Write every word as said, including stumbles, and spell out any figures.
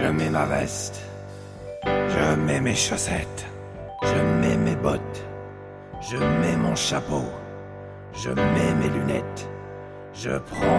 mets ma veste, je mets mes chaussettes, je mets mes bottes, je mets mon chapeau, je mets mes lunettes, je prends